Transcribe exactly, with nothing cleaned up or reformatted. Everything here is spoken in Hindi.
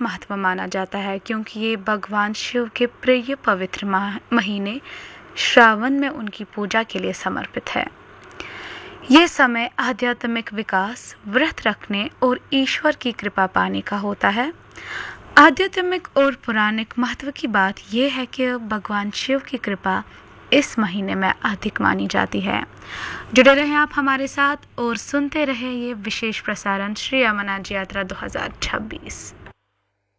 महत्व माना जाता है क्योंकि ये भगवान शिव के प्रिय पवित्र माह महीने श्रावण में उनकी पूजा के लिए समर्पित है। ये समय आध्यात्मिक विकास, व्रत रखने और ईश्वर की कृपा पाने का होता है। आध्यात्मिक और पौराणिक महत्व की बात यह है कि भगवान शिव की कृपा इस महीने में अधिक मानी जाती है। जुड़े रहें आप हमारे साथ और सुनते रहें ये विशेष प्रसारण श्री अमरनाथ जी यात्रा दो हज़ार छब्बीस।